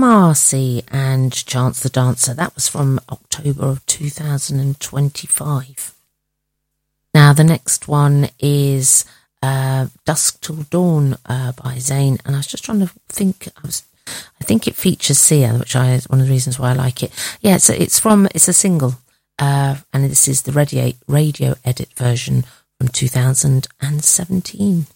Marcy and Chance the Dancer. That was from October of 2025. Now, the next one is Dusk Till Dawn by Zayn, and I was just trying to think. I think it features Sia, which is one of the reasons why I like it. Yeah, so it's a single, and this is the radio edit version from 2017.